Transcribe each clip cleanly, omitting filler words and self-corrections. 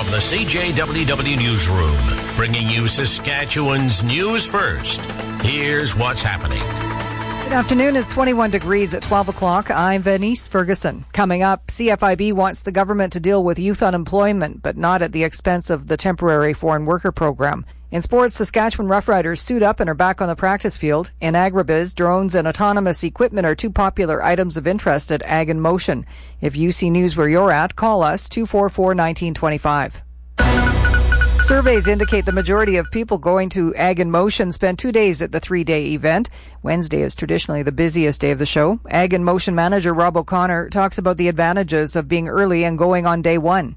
From the CJWW Newsroom, bringing you Saskatchewan's news first. Here's what's happening. Good afternoon. It's 21 degrees at 12 o'clock. I'm Venice Ferguson. Coming up, CFIB wants the government to deal with youth unemployment, but not at the expense of the temporary foreign worker program. In sports, Saskatchewan Roughriders suit up and are back on the practice field. In agribiz, drones and autonomous equipment are two popular items of interest at Ag in Motion. If you see news where you're at, call us 244-1925. Surveys indicate the majority of people going to Ag in Motion spend 2 days at the 3-day event. Wednesday is traditionally the busiest day of the show. Ag in Motion manager Rob O'Connor talks about the advantages of being early and going on day one.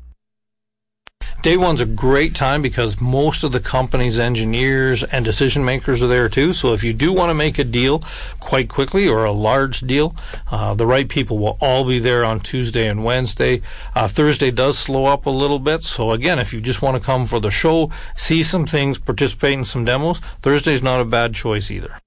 Day one's a great time because most of the company's engineers and decision makers are there too. So if you do want to make a deal quite quickly or a large deal, the right people will all be there on Tuesday and Wednesday. Thursday does slow up a little bit. So again, if you just want to come for the show, see some things, participate in some demos, Thursday's not a bad choice either.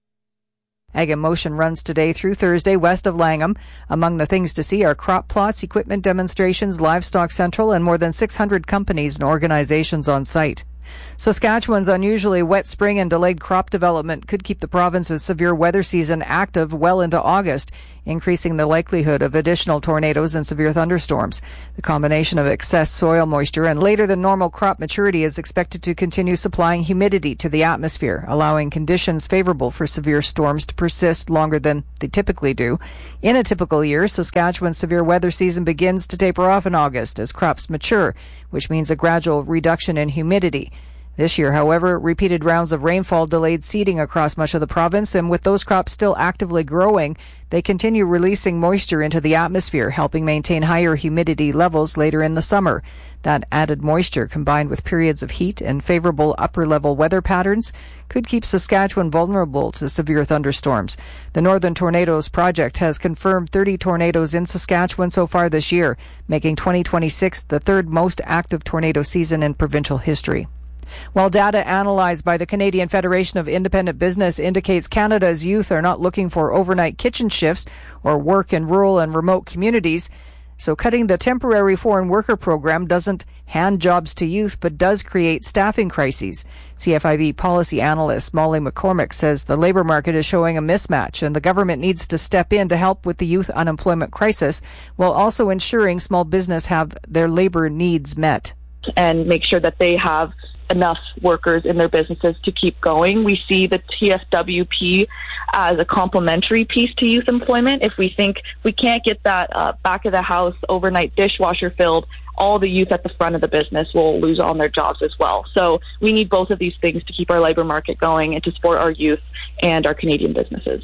Ag in Motion runs today through Thursday west of Langham. Among the things to see are crop plots, equipment demonstrations, Livestock Central, and more than 600 companies and organizations on site. Saskatchewan's unusually wet spring and delayed crop development could keep the province's severe weather season active well into August, increasing the likelihood of additional tornadoes and severe thunderstorms. The combination of excess soil moisture and later than normal crop maturity is expected to continue supplying humidity to the atmosphere, allowing conditions favorable for severe storms to persist longer than they typically do. In a typical year, Saskatchewan's severe weather season begins to taper off in August as crops mature, which means a gradual reduction in humidity. This year, however, repeated rounds of rainfall delayed seeding across much of the province, and with those crops still actively growing, they continue releasing moisture into the atmosphere, helping maintain higher humidity levels later in the summer. That added moisture, combined with periods of heat and favorable upper-level weather patterns, could keep Saskatchewan vulnerable to severe thunderstorms. The Northern Tornadoes Project has confirmed 30 tornadoes in Saskatchewan so far this year, making 2026 the third most active tornado season in provincial history. While data analyzed by the Canadian Federation of Independent Business indicates Canada's youth are not looking for overnight kitchen shifts or work in rural and remote communities, so cutting the temporary foreign worker program doesn't hand jobs to youth but does create staffing crises. CFIB policy analyst Molly McCormick says the labour market is showing a mismatch and the government needs to step in to help with the youth unemployment crisis while also ensuring small business have their labour needs met. And make sure that they have enough workers in their businesses to keep going. We see the TFWP as a complementary piece to youth employment. If we think we can't get that back of the house overnight dishwasher filled, all the youth at the front of the business will lose on their jobs as well. So we need both of these things to keep our labour market going and to support our youth and our Canadian businesses.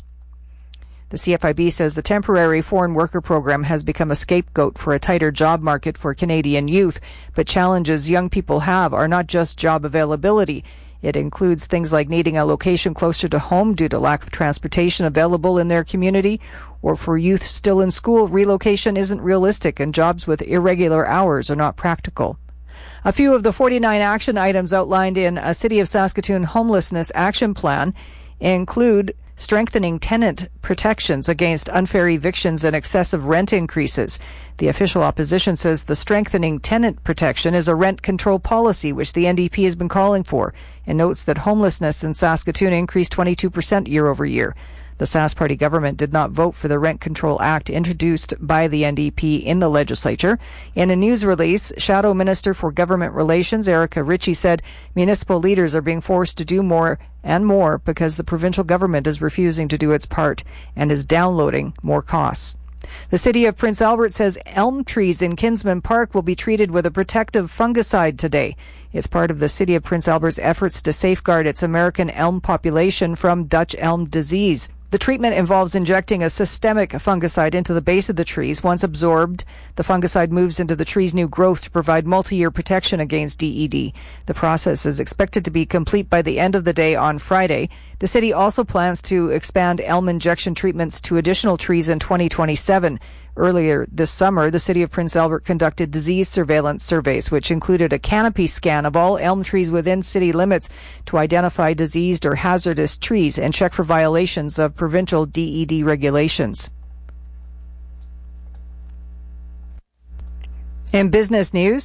The CFIB says the temporary foreign worker program has become a scapegoat for a tighter job market for Canadian youth, but challenges young people have are not just job availability. It includes things like needing a location closer to home due to lack of transportation available in their community, or for youth still in school, relocation isn't realistic and jobs with irregular hours are not practical. A few of the 49 action items outlined in a City of Saskatoon homelessness action plan include strengthening tenant protections against unfair evictions and excessive rent increases. The official opposition says the strengthening tenant protection is a rent control policy, which the NDP has been calling for, and notes that homelessness in Saskatoon increased 22% year over year. The Sask Party government did not vote for the Rent Control Act introduced by the NDP in the legislature. In a news release, Shadow Minister for Government Relations, Erica Ritchie, said municipal leaders are being forced to do more and more because the provincial government is refusing to do its part and is downloading more costs. The City of Prince Albert says elm trees in Kinsman Park will be treated with a protective fungicide today. It's part of the City of Prince Albert's efforts to safeguard its American elm population from Dutch elm disease. The treatment involves injecting a systemic fungicide into the base of the trees. Once absorbed, the fungicide moves into the tree's new growth to provide multi-year protection against DED. The process is expected to be complete by the end of the day on Friday. The city also plans to expand elm injection treatments to additional trees in 2027. Earlier this summer, the City of Prince Albert conducted disease surveillance surveys, which included a canopy scan of all elm trees within city limits to identify diseased or hazardous trees and check for violations of provincial DED regulations. In business news,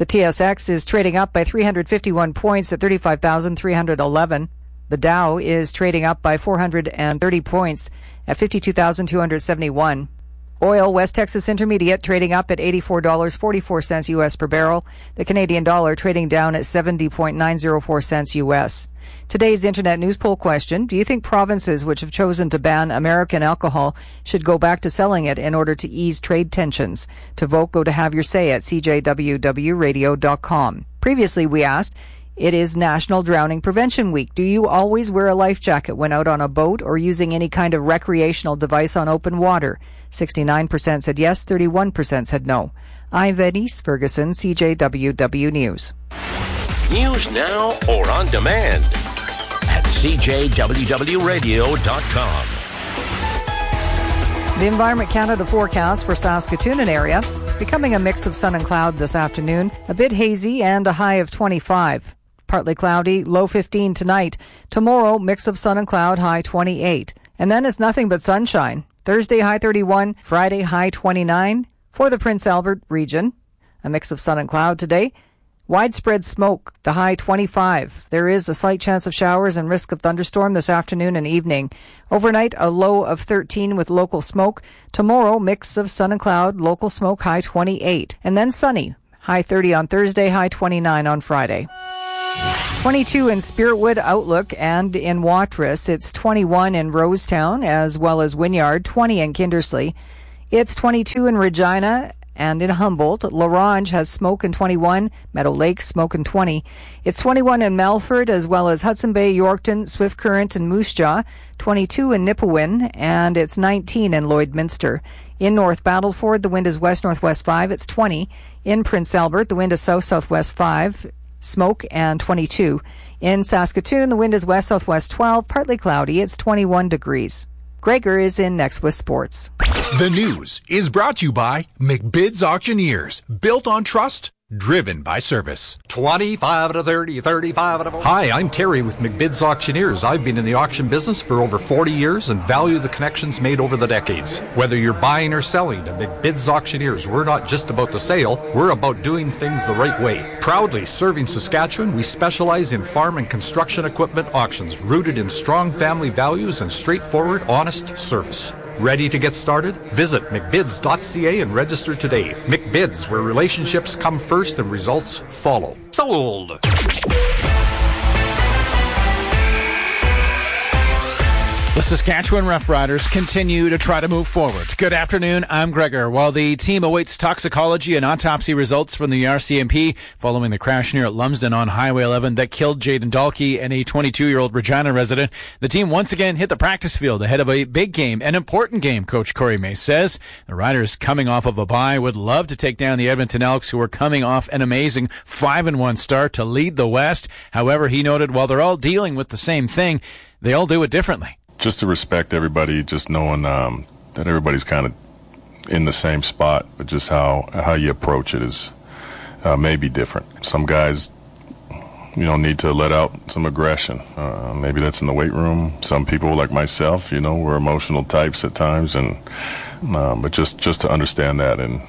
The TSX is trading up by 351 points at 35,311. The Dow is trading up by 430 points at 52,271. Oil, West Texas Intermediate, trading up at $84.44 U.S. per barrel. The Canadian dollar trading down at 70.904 cents U.S. Today's Internet news poll question: do you think provinces which have chosen to ban American alcohol should go back to selling it in order to ease trade tensions? To vote, go to Have Your Say at cjwwradio.com. Previously, we asked, it is National Drowning Prevention Week. Do you always wear a life jacket when out on a boat or using any kind of recreational device on open water? 69% said yes, 31% said no. I'm Venice Ferguson, CJWW News. News now or on demand at cjwwradio.com. The Environment Canada forecast for Saskatoon and area, becoming a mix of sun and cloud this afternoon, a bit hazy and a high of 25. Partly cloudy, low 15 tonight. Tomorrow, mix of sun and cloud, high 28. And then it's nothing but sunshine. Thursday, high 31. Friday, high 29. For the Prince Albert region, a mix of sun and cloud today. Widespread smoke, the high 25. There is a slight chance of showers and risk of thunderstorm this afternoon and evening. Overnight, a low of 13 with local smoke. Tomorrow, mix of sun and cloud, local smoke, high 28. And then sunny, high 30 on Thursday, high 29 on Friday. 22 in Spiritwood Outlook and in Watrous. It's 21 in Rosetown as well as Wynyard, 20 in Kindersley. It's 22 in Regina and in Humboldt. La Ronge has smoke in 21. Meadow Lake smoke in 20. It's 21 in Melfort as well as Hudson Bay, Yorkton, Swift Current and Moose Jaw. 22 in Nipawin and it's 19 in Lloydminster. In North Battleford, the wind is west-northwest 5. It's 20. In Prince Albert, the wind is south-southwest 5. Smoke and 22. In Saskatoon, the wind is west-southwest 12, partly cloudy. It's 21 degrees. Gregor is in next with sports. The news is brought to you by McBid's Auctioneers. Built on trust, driven by service. 25 to 30, 35 to 40. Hi, I'm Terry with McBid's Auctioneers. I've been in the auction business for over 40 years and value the connections made over the decades. Whether you're buying or selling, at McBid's Auctioneers, we're not just about the sale, we're about doing things the right way. Proudly serving Saskatchewan, we specialize in farm and construction equipment auctions rooted in strong family values and straightforward, honest service. Ready to get started? Visit McBids.ca and register today. McBids, where relationships come first and results follow. Sold! The Saskatchewan Roughriders continue to try to move forward. Good afternoon, I'm Gregor. While the team awaits toxicology and autopsy results from the RCMP following the crash near Lumsden on Highway 11 that killed Jaden Dalkey and a 22-year-old Regina resident, the team once again hit the practice field ahead of a big game, an important game, Coach Corey May says. The Riders, coming off of a bye, would love to take down the Edmonton Elks, who are coming off an amazing 5-1 start to lead the West. However, he noted while they're all dealing with the same thing, they all do it differently. Just to respect everybody, just knowing that everybody's kind of in the same spot, but just how you approach it is maybe different. Some guys, need to let out some aggression. Maybe that's in the weight room. Some people, like myself, we're emotional types at times, and but just to understand that and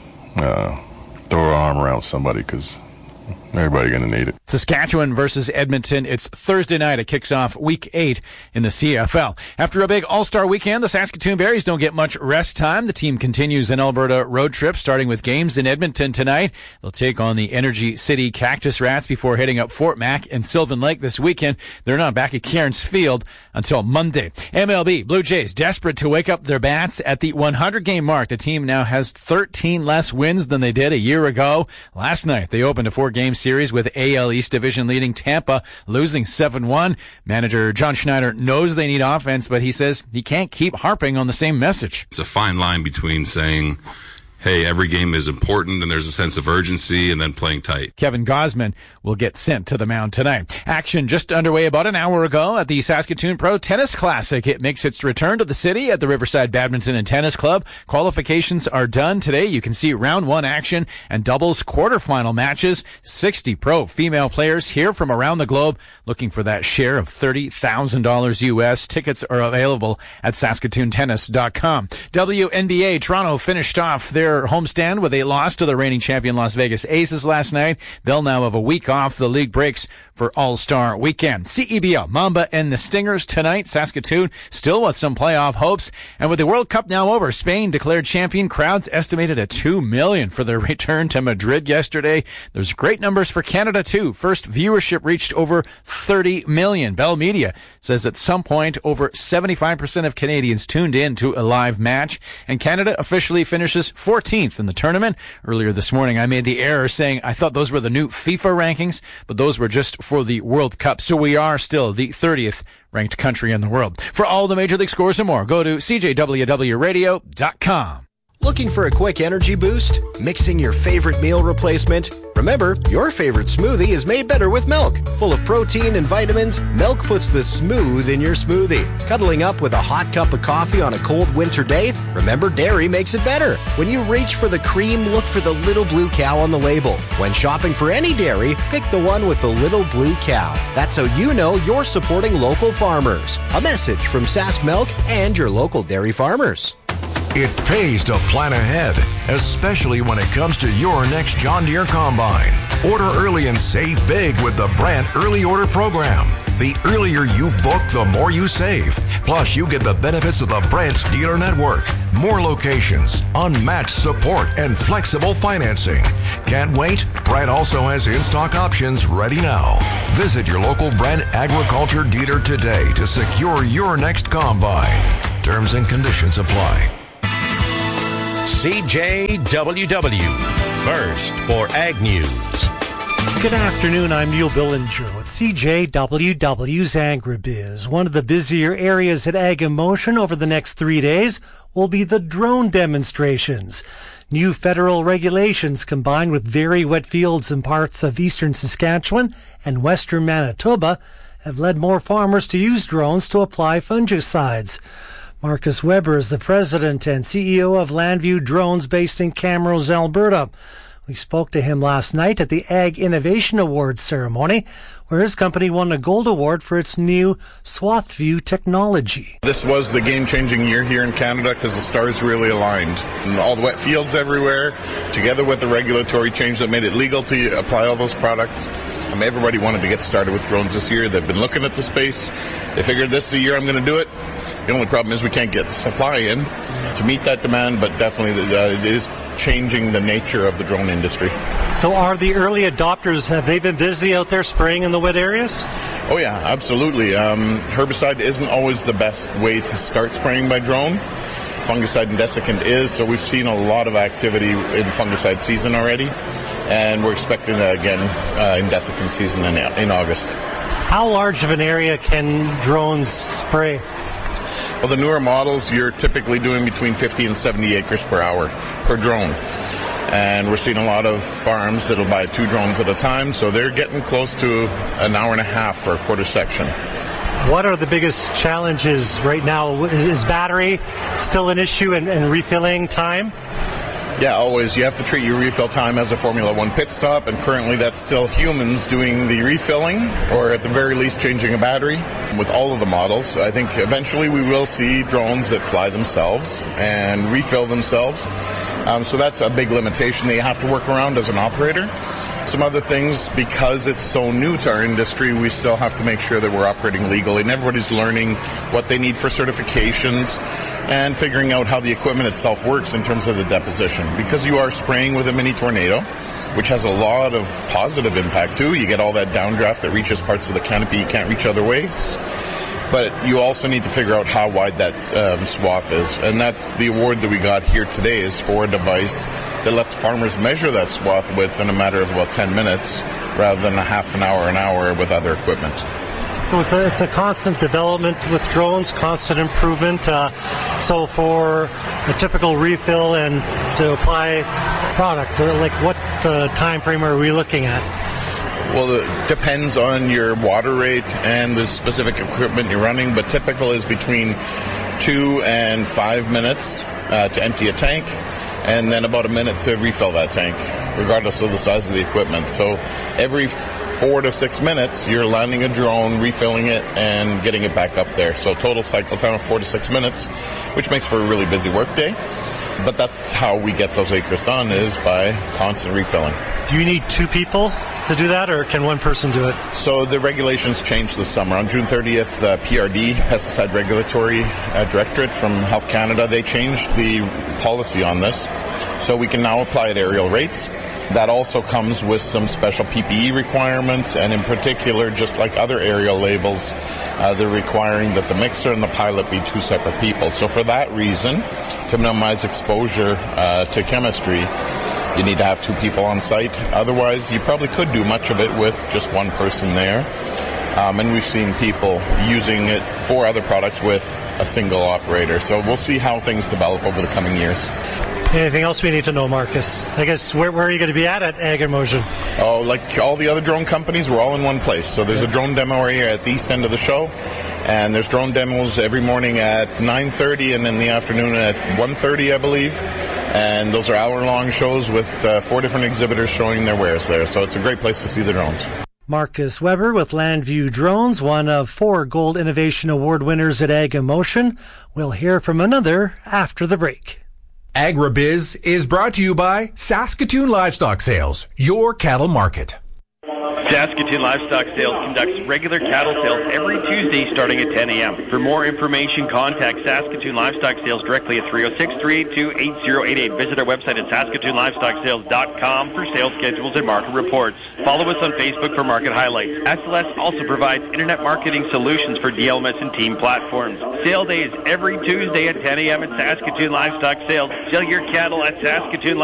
throw our arm around somebody, because everybody going to need it. Saskatchewan versus Edmonton. It's Thursday night. It kicks off Week 8 in the CFL. After a big All-Star weekend, the Saskatoon Berries don't get much rest time. The team continues an Alberta road trip, starting with games in Edmonton tonight. They'll take on the Energy City Cactus Rats before heading up Fort Mac and Sylvan Lake this weekend. They're not back at Cairns Field until Monday. MLB, Blue Jays, desperate to wake up their bats at the 100-game mark. The team now has 13 less wins than they did a year ago. Last night, they opened a 4-game series with AL East Division leading Tampa, losing 7-1. Manager John Schneider knows they need offense, but he says he can't keep harping on the same message. It's a fine line between saying, hey, every game is important and there's a sense of urgency, and then playing tight. Kevin Gosman will get sent to the mound tonight. Action just underway about an hour ago at the Saskatoon Pro Tennis Classic. It makes its return to the city at the Riverside Badminton and Tennis Club. Qualifications are done today. You can see round 1 action and doubles quarterfinal matches. 60 pro female players here from around the globe looking for that share of $30,000 US. Tickets are available at SaskatoonTennis.com. WNBA, Toronto finished off their their homestand with a loss to the reigning champion Las Vegas Aces last night. They'll now have a week off. The league breaks for All-Star Weekend. CEBL, Mamba and the Stingers tonight. Saskatoon still with some playoff hopes. And with the World Cup now over, Spain declared champion. Crowds estimated at 2 million for their return to Madrid yesterday. There's great numbers for Canada, too. First viewership reached over 30 million. Bell Media says at some point over 75% of Canadians tuned in to a live match. And Canada officially finishes 14th in the tournament. Earlier this morning, I made the error saying I thought those were the new FIFA rankings, but those were just for the World Cup. So we are still the 30th ranked country in the world. For all the Major League scores and more, go to CJWWRadio.com. Looking for a quick energy boost? Mixing your favorite meal replacement? Remember, your favorite smoothie is made better with milk. Full of protein and vitamins, milk puts the smooth in your smoothie. Cuddling up with a hot cup of coffee on a cold winter day? Remember, dairy makes it better. When you reach for the cream, look for the little blue cow on the label. When shopping for any dairy, pick the one with the little blue cow. That's how you know you're supporting local farmers. A message from Sask Milk and your local dairy farmers. It pays to plan ahead, especially when it comes to your next John Deere combine. Order early and save big with the Brandt Early Order Program. The earlier you book, the more you save. Plus, you get the benefits of the Brandt dealer network, more locations, unmatched support, and flexible financing. Can't wait? Brandt also has in-stock options ready now. Visit your local Brandt Agriculture dealer today to secure your next combine. Terms and conditions apply. CJWW, first for Ag News. Good afternoon, I'm Neil Billinger with CJWW's AgriBiz. One of the busier areas at Ag in Motion over the next 3 days will be the drone demonstrations. New federal regulations combined with very wet fields in parts of eastern Saskatchewan and western Manitoba have led more farmers to use drones to apply fungicides. Marcus Weber is the president and CEO of Landview Drones based in Camrose, Alberta. We spoke to him last night at the Ag Innovation Awards ceremony, where his company won a gold award for its new SwathView technology. This was the game-changing year here in Canada because the stars really aligned. And all the wet fields everywhere, together with the regulatory change that made it legal to apply all those products. Everybody wanted to get started with drones this year. They've been looking at the space. They figured this is the year I'm going to do it. The only problem is we can't get the supply in to meet that demand, but definitely it is changing the nature of the drone industry. So are the early adopters, have they been busy out there spraying in the wet areas? Oh yeah, absolutely. Herbicide isn't always the best way to start spraying by drone. Fungicide and desiccant is, so we've seen a lot of activity in fungicide season already, and we're expecting that again in desiccant season in August. How large of an area can drones spray? Well, the newer models, you're typically doing between 50 and 70 acres per hour per drone. And we're seeing a lot of farms that'll buy 2 drones at a time, so they're getting close to an hour and a half for a quarter section. What are the biggest challenges right now? Is battery still an issue and refilling time? Yeah, always. You have to treat your refill time as a Formula One pit stop, and currently that's still humans doing the refilling, or at the very least changing a battery. With all of the models, I think eventually we will see drones that fly themselves and refill themselves. So that's a big limitation that you have to work around as an operator. Some other things, because it's so new to our industry, we still have to make sure that we're operating legally, and everybody's learning what they need for certifications and figuring out how the equipment itself works in terms of the deposition. Because you are spraying with a mini tornado, which has a lot of positive impact too. You get all that downdraft that reaches parts of the canopy you can't reach other ways. But you also need to figure out how wide that swath is. And that's the award that we got here today, is for a device that lets farmers measure that swath width in a matter of about 10 minutes rather than a half an hour with other equipment. So it's a constant development with drones, constant improvement. So for a typical refill and to apply product, like what time frame are we looking at? Well, it depends on your water rate and the specific equipment you're running, but typical is between 2 and 5 minutes to empty a tank, and then about a minute to refill that tank, regardless of the size of the equipment. So every 4 to 6 minutes, you're landing a drone, refilling it, and getting it back up there. So total cycle time of 4 to 6 minutes, which makes for a really busy work day. But that's how we get those acres done, is by constant refilling. Do you need 2 people to do that, or can one person do it? So the regulations changed this summer. On June 30th, PRD, Pesticide Regulatory Directorate from Health Canada, they changed the policy on this. So we can now apply at aerial rates. That also comes with some special PPE requirements, and in particular, just like other aerial labels, they're requiring that the mixer and the pilot be 2 separate people. So for that reason, to minimize exposure to chemistry, you need to have 2 people on site. Otherwise, you probably could do much of it with just 1 person there. And we've seen people using it for other products with a single operator. So we'll see how things develop over the coming years. Anything else we need to know, Marcus? I guess, where are you going to be at Ag in Motion? Oh, like all the other drone companies, we're all in one place. So there's a drone demo area at the east end of the show, and there's drone demos every morning at 9:30 and in the afternoon at 1:30, I believe. And those are hour-long shows with 4 different exhibitors showing their wares there. So it's a great place to see the drones. Marcus Weber with Landview Drones, one of 4 Gold Innovation Award winners at Ag in Motion. We'll hear from another after the break. AgriBiz is brought to you by Saskatoon Livestock Sales, your cattle market. Saskatoon Livestock Sales conducts regular cattle sales every Tuesday starting at 10 a.m. For more information, contact Saskatoon Livestock Sales directly at 306-382-8088. Visit our website at saskatoonlivestocksales.com for sales schedules and market reports. Follow us on Facebook for market highlights. SLS also provides internet marketing solutions for DLMS and team platforms. Sale days every Tuesday at 10 a.m. at Saskatoon Livestock Sales. Sell your cattle at Saskatoon